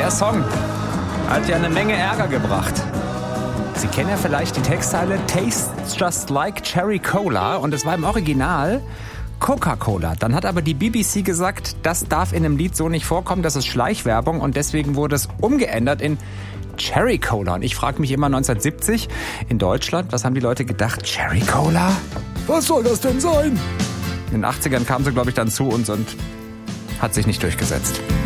Der Song hat ja eine Menge Ärger gebracht. Sie kennen ja vielleicht die Textzeile Tastes just like Cherry Cola und es war im Original Coca-Cola. Dann hat aber die BBC gesagt, das darf in einem Lied so nicht vorkommen, das ist Schleichwerbung und deswegen wurde es umgeändert in Cherry Cola. Und ich frage mich immer 1970 in Deutschland, was haben die Leute gedacht? Cherry Cola? Was soll das denn sein? In den 80ern kam sie, glaube ich, dann zu uns und hat sich nicht durchgesetzt.